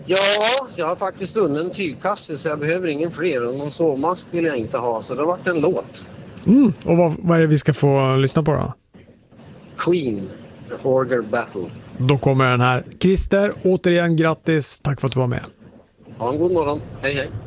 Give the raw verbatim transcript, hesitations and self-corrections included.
Ja, jag har faktiskt vunnit en tygkasse så jag behöver ingen fler. Och någon sovmask vill jag inte ha, så det har varit en låt. Mm. Och vad, vad är det vi ska få lyssna på då? Queen, The Order Battle. Då kommer den här. Christer, återigen grattis. Tack för att du var med. Ha en god morgon. Hej hej.